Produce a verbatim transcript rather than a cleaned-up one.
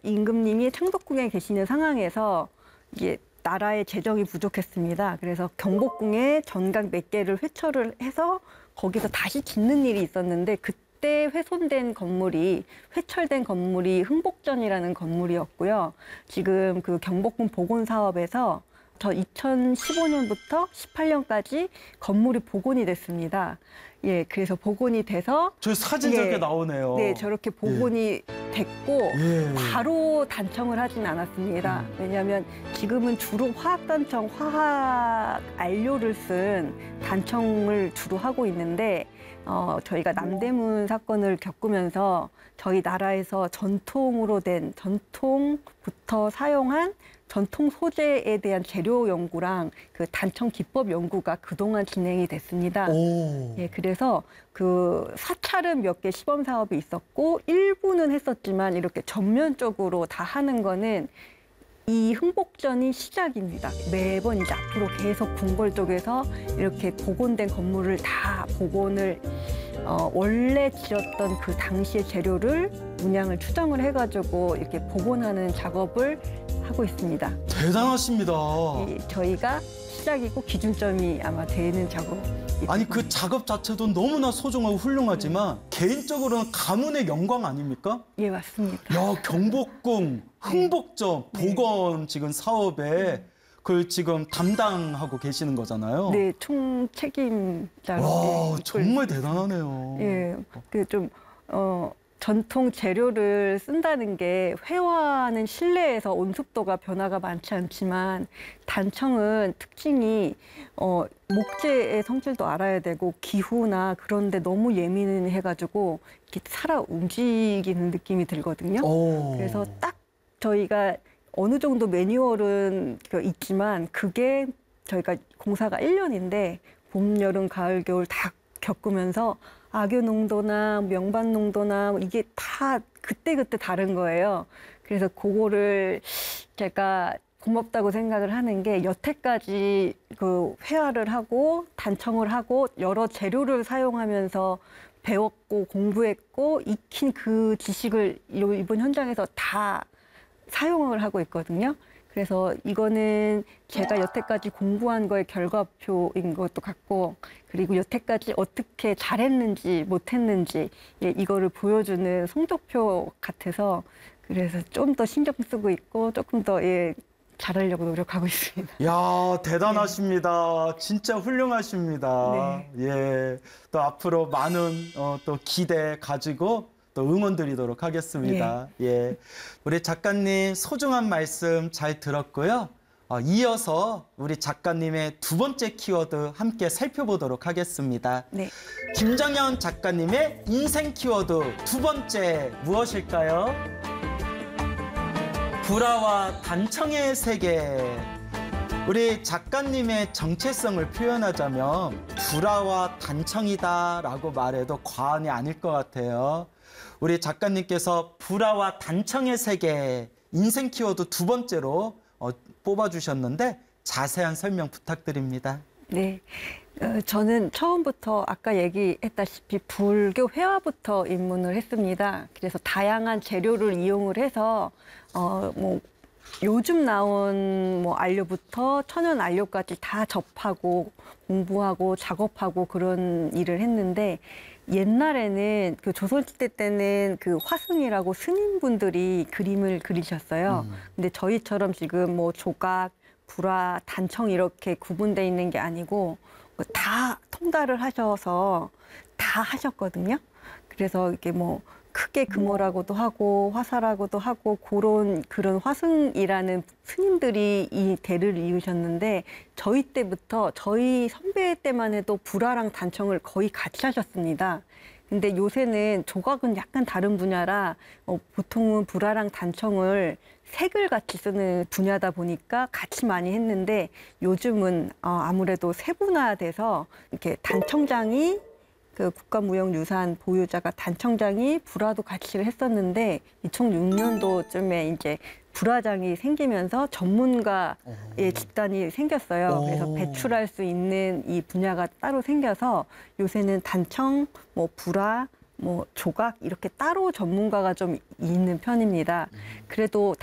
임금님이 창덕궁에 계시는 상황에서 이게 나라의 재정이 부족했습니다. 그래서 경복궁에 전각 몇 개를 회처를 해서 거기서 다시 짓는 일이 있었는데 그때 훼손된 건물이 회철된 건물이 흥복전이라는 건물이었고요. 지금 그 경복궁 복원 사업에서 저 이천십오 년부터 십팔 년까지 건물이 복원이 됐습니다. 예, 그래서 복원이 돼서 저 사진 예, 저렇게 나오네요. 네, 저렇게 복원이 예. 됐고 예. 바로 단청을 하진 않았습니다. 음. 왜냐하면 지금은 주로 화학단청, 화학 안료를 쓴 단청을 주로 하고 있는데 어, 저희가 남대문 사건을 겪으면서 저희 나라에서 전통으로 된 전통부터 사용한 전통 소재에 대한 재료 연구랑 그 단청 기법 연구가 그동안 진행이 됐습니다. 오. 예, 그래서 그 사찰은 몇 개 시범 사업이 있었고 일부는 했었지만 이렇게 전면적으로 다 하는 거는 이 흥복전이 시작입니다. 매번 이제 앞으로 계속 궁궐 쪽에서 이렇게 복원된 건물을 다 복원을 어, 원래 지었던 그 당시의 재료를 문양을 추정을 해가지고 이렇게 복원하는 작업을 하고 있습니다. 대단하십니다. 이, 저희가 시작이고 기준점이 아마 되는 작업. 아니 그 작업 자체도 너무나 소중하고 훌륭하지만 네. 개인적으로는 가문의 영광 아닙니까? 예, 맞습니다. 야, 경복궁, 흥복전, 네. 복원 지금 사업에 네. 그걸 지금 담당하고 계시는 거잖아요. 네, 총 책임자로. 와, 네, 정말 대단하네요. 예, 그 좀 어. 전통 재료를 쓴다는 게 회화는 실내에서 온습도가 변화가 많지 않지만 단청은 특징이 어, 목재의 성질도 알아야 되고 기후나 그런 데 너무 예민해가지고 이렇게 살아 움직이는 느낌이 들거든요. 오. 그래서 딱 저희가 어느 정도 매뉴얼은 있지만 그게 저희가 공사가 일 년인데 봄, 여름, 가을, 겨울 다 겪으면서 악유 농도나 명반 농도나 이게 다 그때그때 다른 거예요. 그래서 그거를 제가 고맙다고 생각을 하는 게 여태까지 그 회화를 하고 단청을 하고 여러 재료를 사용하면서 배웠고 공부했고 익힌 그 지식을 이번 현장에서 다 사용을 하고 있거든요. 그래서 이거는 제가 여태까지 공부한 거의 결과표인 것도 같고 그리고 여태까지 어떻게 잘했는지 못했는지 예, 이거를 보여주는 성적표 같아서 그래서 좀 더 신경 쓰고 있고 조금 더 예, 잘하려고 노력하고 있습니다. 야, 대단하십니다. 네. 진짜 훌륭하십니다. 네. 예, 또 앞으로 많은 어, 또 기대 가지고 또 응원 드리도록 하겠습니다. 예. 예. 우리 작가님 소중한 말씀 잘 들었고요. 어, 이어서 우리 작가님의 두 번째 키워드 함께 살펴보도록 하겠습니다. 네. 김정현 작가님의 인생 키워드 두 번째 무엇일까요? 불화와 단청의 세계. 우리 작가님의 정체성을 표현하자면 불화와 단청이다라고 말해도 과언이 아닐 것 같아요. 우리 작가님께서 불화와 단청의 세계 인생 키워드 두 번째로 어, 뽑아주셨는데 자세한 설명 부탁드립니다. 네, 어, 저는 처음부터 아까 얘기했다시피 불교 회화부터 입문을 했습니다. 그래서 다양한 재료를 이용을 해서 어, 뭐 요즘 나온 뭐 안료부터 천연 안료까지 다 접하고 공부하고 작업하고 그런 일을 했는데 옛날에는 그 조선시대 때는 그 화승이라고 스님분들이 그림을 그리셨어요. 음. 근데 저희처럼 지금 뭐 조각, 불화, 단청 이렇게 구분돼 있는 게 아니고 다 통달을 하셔서 다 하셨거든요. 그래서 이게 뭐 크게 금오라고도 하고 화사라고도 하고 그런 그런 화승이라는 스님들이 이 대를 이으셨는데 저희 때부터 저희 선배 때만 해도 불화랑 단청을 거의 같이 하셨습니다. 근데 요새는 조각은 약간 다른 분야라 어, 보통은 불화랑 단청을 색을 같이 쓰는 분야다 보니까 같이 많이 했는데 요즘은 어, 아무래도 세분화돼서 이렇게 단청장이 그 국가무형유산 보유자가 단청장이 불화도 같이 했었는데 이천육 년도쯤에 이제 불화장이 생기면서 전문가의 오. 집단이 생겼어요. 오. 그래서 배출할 수 있는 이 분야가 따로 생겨서 요새는 단청, 뭐 불화, 뭐 조각 이렇게 따로 전문가가 좀 있는 편입니다. 그래도